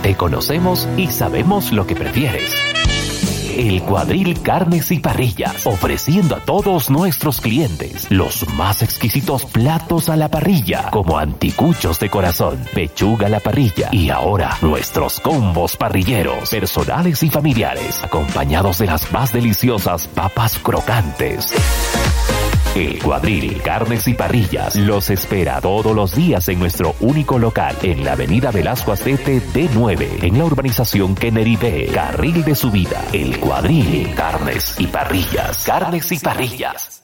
Te conocemos y sabemos lo que prefieres. El Cuadril Carnes y Parrillas, ofreciendo a todos nuestros clientes los más exquisitos platos a la parrilla, como anticuchos de corazón, pechuga a la parrilla y ahora nuestros combos parrilleros, personales y familiares, acompañados de las más deliciosas papas crocantes. El Cuadril Carnes y Parrillas los espera todos los días en nuestro único local en la avenida Velasco Astete D9, en la urbanización Kennedy B, carril de subida. El Cuadril Carnes y Parrillas. Carnes y Parrillas.